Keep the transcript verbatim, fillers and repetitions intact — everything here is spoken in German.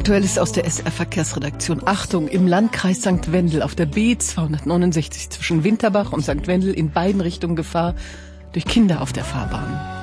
Aktuelles aus der S R-Verkehrsredaktion. Achtung, im Landkreis Sankt Wendel auf der B zweihundertneunundsechzig zwischen Winterbach und Sankt Wendel in beiden Richtungen Gefahr durch Kinder auf der Fahrbahn.